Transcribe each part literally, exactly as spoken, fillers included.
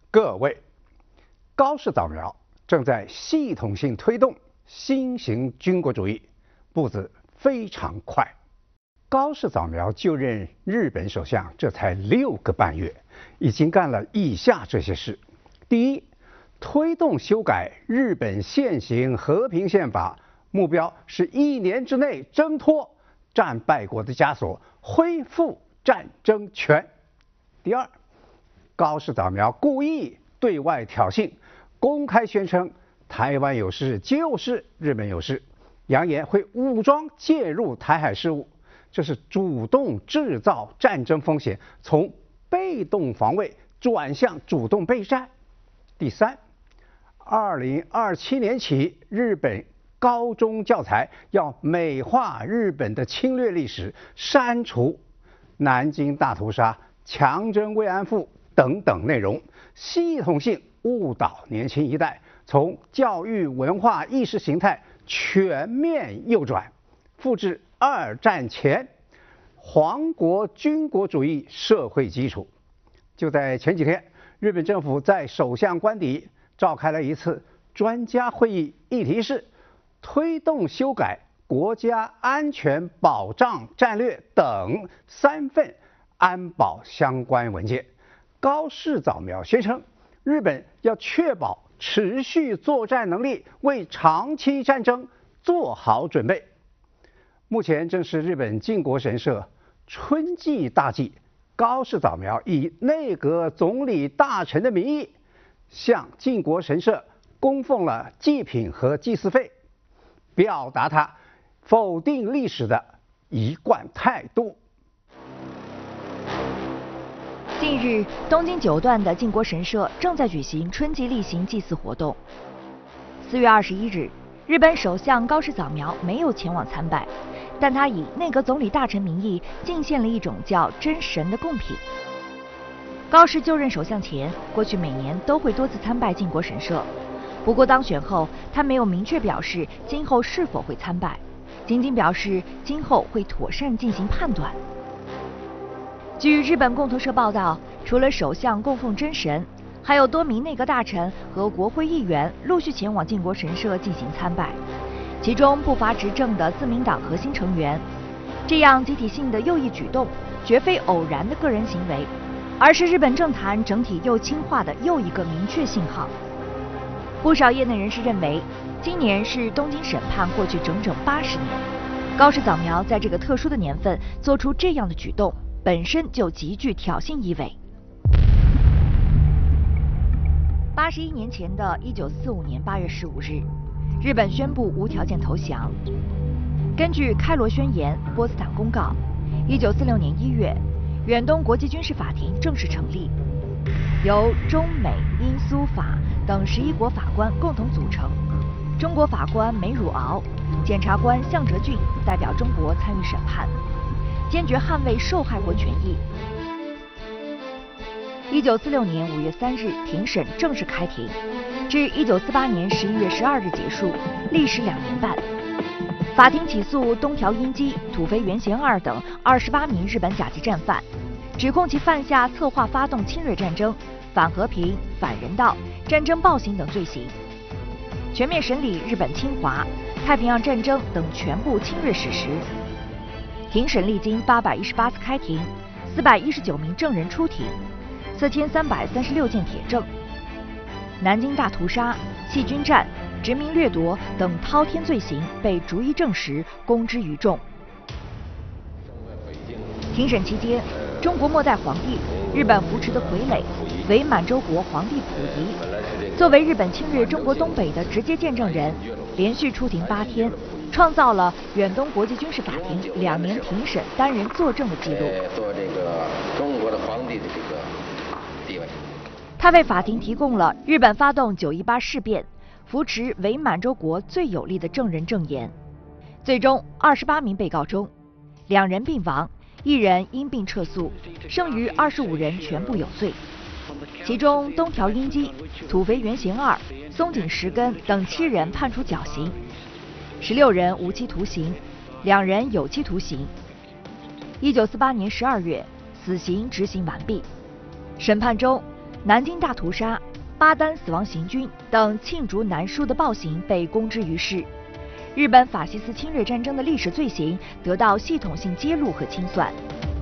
各位，高市早苗正在系统性推动新型军国主义，步子非常快。高市早苗就任日本首相这才六个半月，已经干了以下这些事：第一，推动修改日本现行和平宪法，目标是一年之内挣脱战败国的枷锁，恢复战争权。第二，高市早苗故意对外挑衅，公开宣称台湾有事就是日本有事，扬言会武装介入台海事务，这是主动制造战争风险，从被动防卫转向主动备战。第三，二零二七年起，日本高中教材要美化日本的侵略历史，删除南京大屠杀、强征慰安妇等等内容，系统性误导年轻一代，从教育文化意识形态全面右转，复制二战前皇国军国主义社会基础。就在前几天，日本政府在首相官邸召开了一次专家会议，议题是推动修改国家安全保障战略等三份安保相关文件。高市早苗宣称，日本要确保持续作战能力，为长期战争做好准备。目前正是日本靖国神社春季大祭，高市早苗以内阁总理大臣的名义，向靖国神社供奉了祭品和祭祀费，表达他否定历史的一贯态度。 近日，东京九段的靖国神社正在举行春季例行祭祀活动。四月二十一日，日本首相高市早苗没有前往参拜，但他以内阁总理大臣名义进献了一种叫真神的贡品。高市就任首相前，过去每年都会多次参拜靖国神社，不过当选后，他没有明确表示今后是否会参拜，仅仅表示今后会妥善进行判断。据日本共同社报道，除了首相供奉真神，还有多名内阁大臣和国会议员陆续前往靖国神社进行参拜，其中不乏执政的自民党核心成员。这样集体性的右翼举动，绝非偶然的个人行为，而是日本政坛整体右倾化的又一个明确信号。不少业内人士认为，今年是东京审判过去整整八十年，高市早苗在这个特殊的年份做出这样的举动，本身就极具挑衅意味。八十一年前的一九四五年八月十五日，日本宣布无条件投降。根据开罗宣言、波茨坦公告，一九四六年一月，远东国际军事法庭正式成立，由中美英苏法等十一国法官共同组成。中国法官梅汝敖、检察官向哲俊代表中国参与审判，坚决捍卫受害国权益。一九四六年五月三日，庭审正式开庭，至一九四八年十一月十二日结束，历时两年半。法庭起诉东条英机、土肥原贤二等二十八名日本甲级战犯，指控其犯下策划发动侵略战争、反和平、反人道、战争暴行等罪行，全面审理日本侵华、太平洋战争等全部侵略史实。庭审历经八百一十八次开庭，四百一十九名证人出庭，四千三百三十六件铁证。南京大屠杀、细菌战、殖民掠夺等滔天罪行被逐一证实，公之于众。庭审期间，中国末代皇帝、日本扶持的傀儡伪满洲国皇帝溥仪，作为日本侵略中国东北的直接见证人，连续出庭八天，创造了远东国际军事法庭两年庭审单人作证的记录。 做这个中国的皇帝的这个地位。 他为法庭提供了日本发动九一八事变、扶持伪满洲国最有力的证人证言。最终，二十八名被告中，两人病亡，一人因病撤诉，剩余二十五人全部有罪。其中，东条英机、土肥原贤二、松井石根等七人判处绞刑，十六人无期徒刑，两人有期徒刑。一九四八年十二月，死刑执行完毕。审判中， 南京大屠杀、巴丹死亡行军等罄竹难书的暴行被公之于世，日本法西斯侵略战争的历史罪行得到系统性揭露和清算。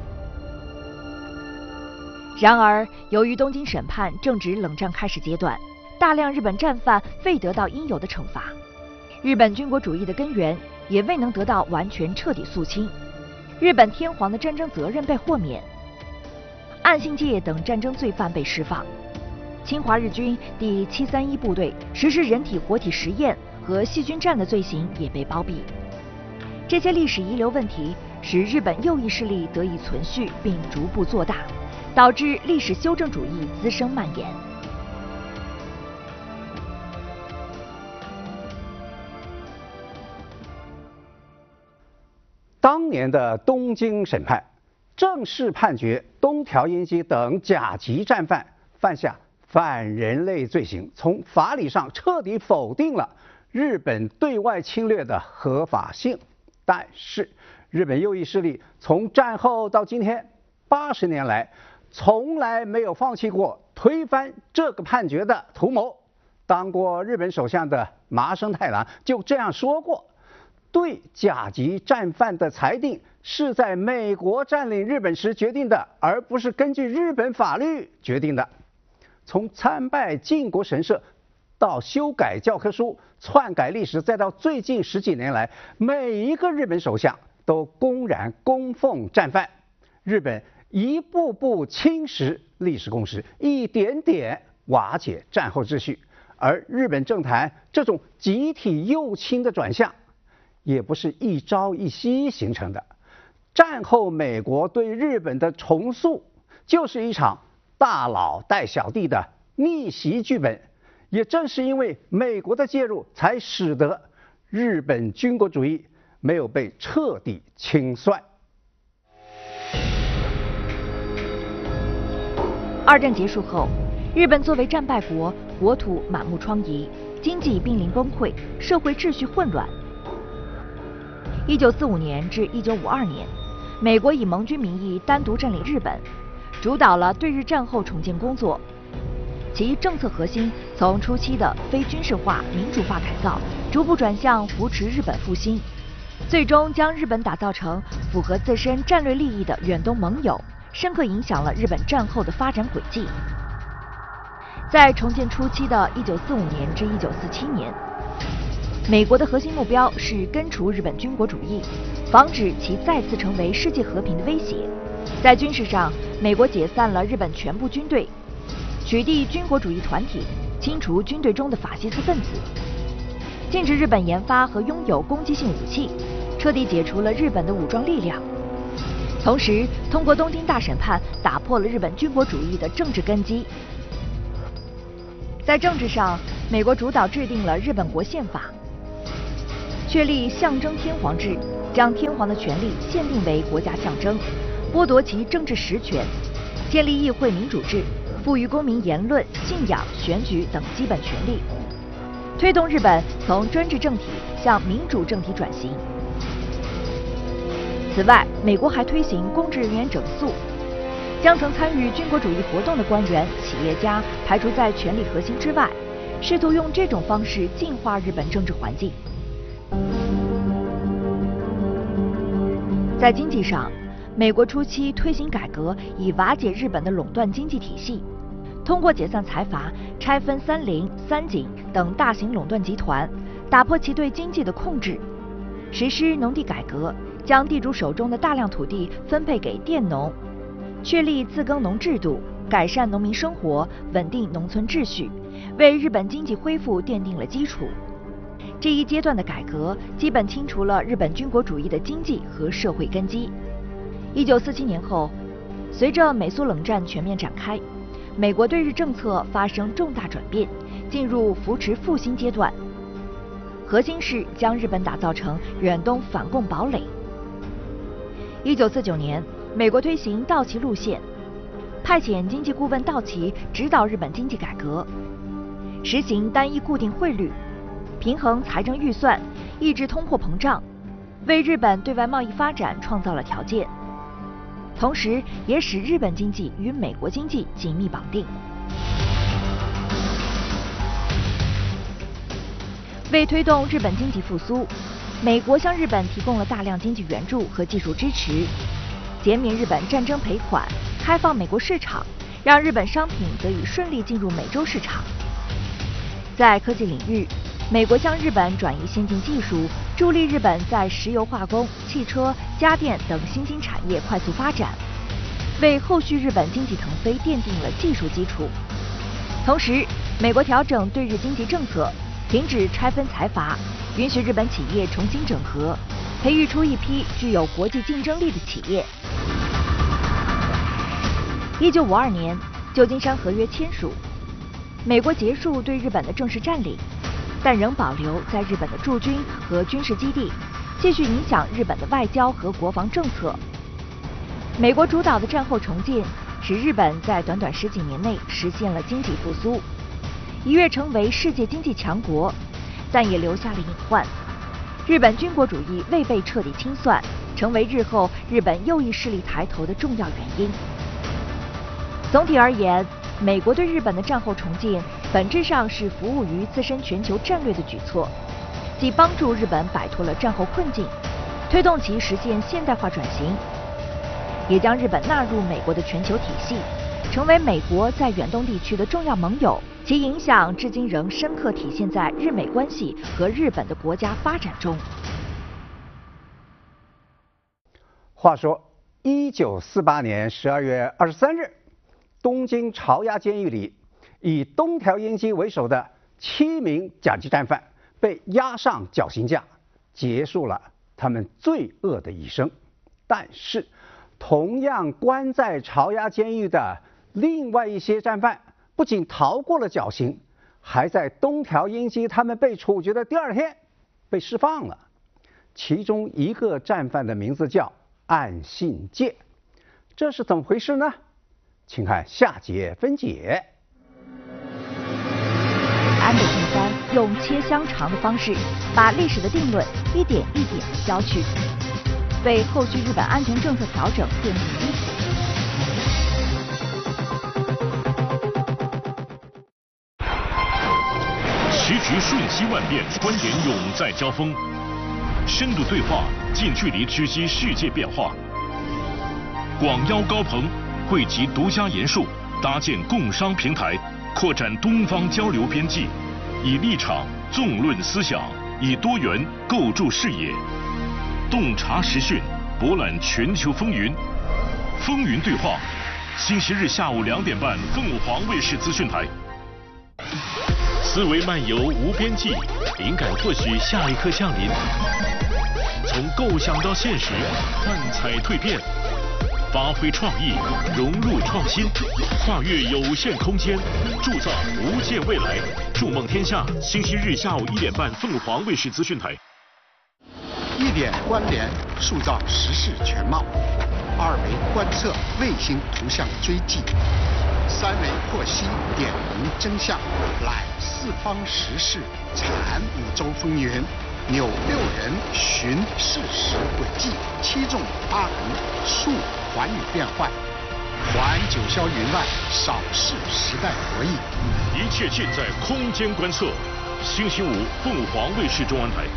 然而，由于东京审判正值冷战开始阶段，大量日本战犯未得到应有的惩罚，日本军国主义的根源也未能得到完全彻底肃清，日本天皇的战争责任被豁免，岸信介等战争罪犯被释放，侵华日军第七三一部队实施人体活体实验和细菌战的罪行也被包庇。这些历史遗留问题使日本右翼势力得以存续并逐步做大，导致历史修正主义滋生蔓延。 当年的东京审判正式判决东条英机等甲级战犯犯下反人类罪行，从法理上彻底否定了日本对外侵略的合法性。但是，日本右翼势力从战后到今天八十年来，从来没有放弃过推翻这个判决的图谋。当过日本首相的麻生太郎就这样说过。对甲级战犯的裁定是在美国占领日本时决定的，而不是根据日本法律决定的。从参拜靖国神社到修改教科书、篡改历史，再到最近十几年来，每一个日本首相都公然供奉战犯。日本一步步侵蚀历史共识，一点点瓦解战后秩序。而日本政坛这种集体右倾的转向，也不是一朝一夕形成的。战后美国对日本的重塑，就是一场大佬带小弟的逆袭剧本。也正是因为美国的介入，才使得日本军国主义没有被彻底清算。 二战结束后，日本作为战败国，国土满目疮痍，经济濒临崩溃，社会秩序混乱。一九四五年至一九五二年，美国以盟军名义单独占领日本，主导了对日战后重建工作。其政策核心从初期的非军事化、民主化改造，逐步转向扶持日本复兴，最终将日本打造成符合自身战略利益的远东盟友，深刻影响了日本战后的发展轨迹。在重建初期的一九四五年至一九四七年，美国的核心目标是根除日本军国主义，防止其再次成为世界和平的威胁。在军事上，美国解散了日本全部军队，取缔军国主义团体，清除军队中的法西斯分子，禁止日本研发和拥有攻击性武器，彻底解除了日本的武装力量。同时，通过东京大审判，打破了日本军国主义的政治根基。在政治上，美国主导制定了日本国宪法，确立象征天皇制，将天皇的权力限定为国家象征，剥夺其政治实权，建立议会民主制，赋予公民言论、信仰、选举等基本权利，推动日本从专制政体向民主政体转型。此外，美国还推行公职人员整肃，将曾参与军国主义活动的官员、企业家排除在权力核心之外，试图用这种方式净化日本政治环境。在经济上，美国初期推行改革，以瓦解日本的垄断经济体系，通过解散财阀、拆分三菱、三井等大型垄断集团，打破其对经济的控制，实施农地改革，将地主手中的大量土地分配给佃农，确立自耕农制度，改善农民生活，稳定农村秩序，为日本经济恢复奠定了基础。这一阶段的改革基本清除了日本军国主义的经济和社会根基。一九四七年后，随着美苏冷战全面展开，美国对日政策发生重大转变，进入扶持复兴阶段，核心是将日本打造成远东反共堡垒。一九四九年，美国推行道奇路线，派遣经济顾问道奇指导日本经济改革，实行单一固定汇率，平衡财政预算，抑制通货膨胀，为日本对外贸易发展创造了条件，同时也使日本经济与美国经济紧密绑定。 为推动日本经济复苏，美国向日本提供了大量经济援助和技术支持，减免日本战争赔款，开放美国市场，让日本商品得以顺利进入美洲市场。在科技领域，美国向日本转移先进技术，助力日本在石油化工、汽车、家电等新兴产业快速发展，为后续日本经济腾飞奠定了技术基础。同时，美国调整对日经济政策，停止拆分财阀，允许日本企业重新整合，培育出一批具有国际竞争力的企业。一九五二年，旧金山合约签署，美国结束对日本的正式占领，但仍保留在日本的驻军和军事基地，继续影响日本的外交和国防政策。美国主导的战后重建，使日本在短短十几年内实现了经济复苏，一跃成为世界经济强国，但也留下了隐患。日本军国主义未被彻底清算，成为日后日本右翼势力抬头的重要原因。总体而言，美国对日本的战后重建本质上是服务于自身全球战略的举措，即帮助日本摆脱了战后困境，推动其实现现代化转型，也将日本纳入美国的全球体系，成为美国在远东地区的重要盟友。其影响至今仍深刻体现在日美关系和日本的国家发展中。 话说，一九四八年十二月二十三日，东京朝鸭监狱里，以东条英机为首的七名甲级战犯被押上绞刑架，结束了他们罪恶的一生。但是，同样关在朝鸭监狱的另外一些战犯，不仅逃过了绞刑，还在东条英机他们被处决的第二天被释放了。其中一个战犯的名字叫岸信介，这是怎么回事呢？请看下节分解。 安倍晋三用切香肠的方式，把历史的定论一点一点地消去，为后续日本安全政策调整奠定基础。 时局瞬息万变，观点永在交锋，深度对话，近距离直击世界变化。广邀高朋，汇集独家研述，搭建共商平台，扩展东方交流边际，以立场纵论思想，以多元构筑视野，洞察时讯，博览全球风云。风云对话，星期日下午两点半，凤凰卫视资讯台。思维漫游无边际，灵感或许下一刻降临。从构想到现实，幻彩蜕变，发挥创意，融入创新，跨越有限空间，铸造无限未来。筑梦天下，星期日下午一点半，凤凰卫视资讯台。 一点关联，塑造时事全貌；二维观测，卫星图像追迹；三维获悉，点明真相。览四方时事，产五洲风云。扭六人，寻事实轨迹；七纵八横，述寰宇变幻。环九霄云外，扫视时代博弈。 一切尽在空间观测。星期五，凤凰卫视中文台。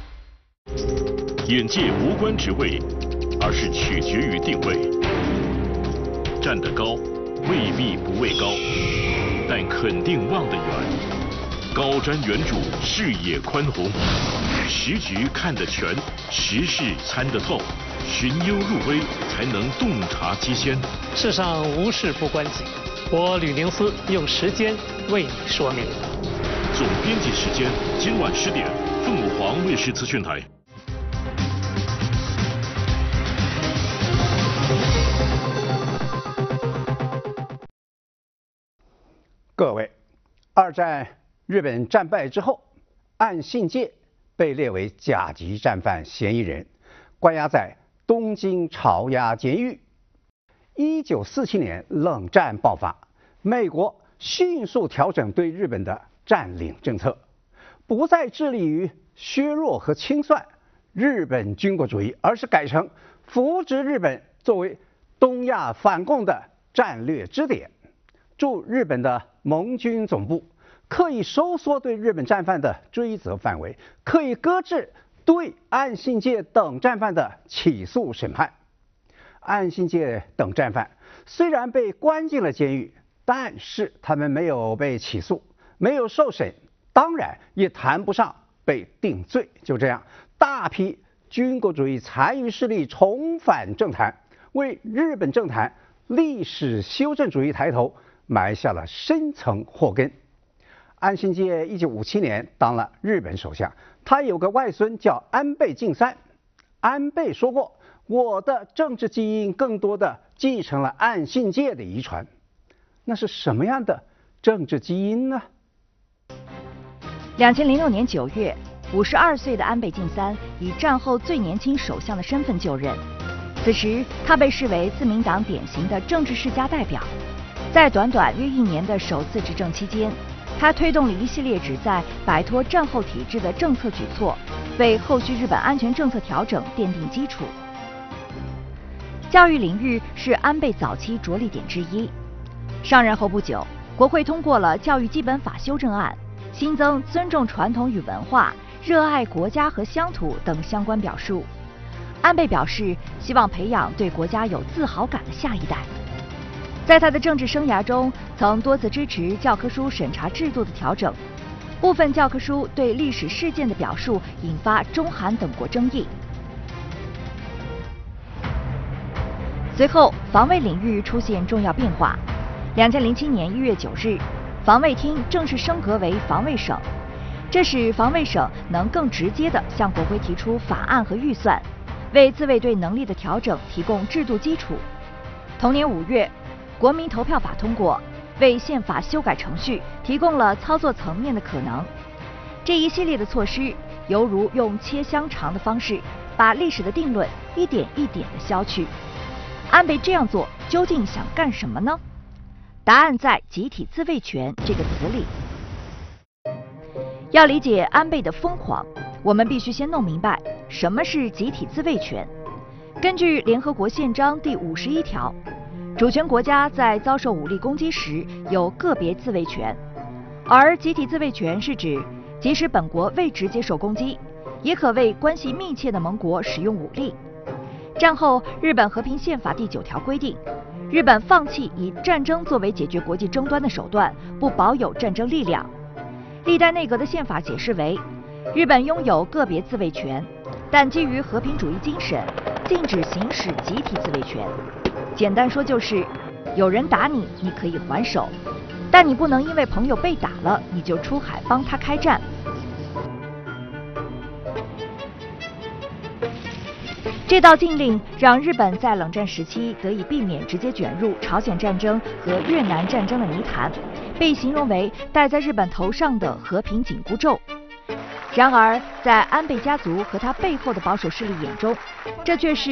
眼界无关职位，而是取决于定位。站得高，未必不畏高，但肯定望得远。高瞻远瞩，视野宽宏，时局看得全，时事参得透，寻幽入微，才能洞察机先。 世上无事不关己，我吕宁思用时间为你说明。 总编辑时间，今晚十点，凤凰卫视资讯台。 各位，二战日本战败之后，岸信介被列为甲级战犯嫌疑人，关押在东京朝鸭监狱。一九四七年，冷战爆发，美国迅速调整对日本的占领政策，不再致力于削弱和清算日本军国主义，而是改成扶植日本作为东亚反共的战略支点，驻日本的盟军总部刻意收缩对日本战犯的追责范围，刻意搁置对岸信介等战犯的起诉审判。岸信介等战犯虽然被关进了监狱，但是他们没有被起诉，没有受审，当然也谈不上被定罪。就这样，大批军国主义残余势力重返政坛，为日本政坛历史修正主义抬头埋下了深层祸根。岸信介一九五七年当了日本首相，他有个外孙叫安倍晋三。安倍说过，我的政治基因更多的继承了岸信介的遗传。那是什么样的政治基因呢？ 两千零六年九月，五十二岁的安倍晋三以战后最年轻首相的身份就任。此时，他被视为自民党典型的政治世家代表。在短短约一年的首次执政期间，他推动了一系列旨在摆脱战后体制的政策举措，为后续日本安全政策调整奠定基础。教育领域是安倍早期着力点之一。上任后不久，国会通过了《教育基本法》修正案，新增尊重传统与文化、热爱国家和乡土等相关表述。安倍表示，希望培养对国家有自豪感的下一代。在他的政治生涯中，曾多次支持教科书审查制度的调整，部分教科书对历史事件的表述引发中韩等国争议。随后，防卫领域出现重要变化。两千零七年一月九日，防卫厅正式升格为防卫省，这使防卫省能更直接地向国会提出法案和预算，为自卫队能力的调整提供制度基础。同年五月，国民投票法通过，为宪法修改程序提供了操作层面的可能。这一系列的措施，犹如用切香肠的方式，把历史的定论一点一点地消去。安倍这样做究竟想干什么呢？答案在“集体自卫权”这个词里。要理解安倍的疯狂，我们必须先弄明白什么是集体自卫权。根据联合国宪章第五十一条，主权国家在遭受武力攻击时有个别自卫权，而集体自卫权是指，即使本国未直接受攻击，也可为关系密切的盟国使用武力。战后，日本和平宪法第九条规定，日本放弃以战争作为解决国际争端的手段，不保有战争力量。历代内阁的宪法解释为，日本拥有个别自卫权，但基于和平主义精神，禁止行使集体自卫权。简单说就是，有人打你，你可以还手，但你不能因为朋友被打了，你就出海帮他开战。这道禁令让日本在冷战时期得以避免直接卷入朝鲜战争和越南战争的泥潭，被形容为戴在日本头上的和平紧箍咒。然而，在安倍家族和他背后的保守势力眼中，这却是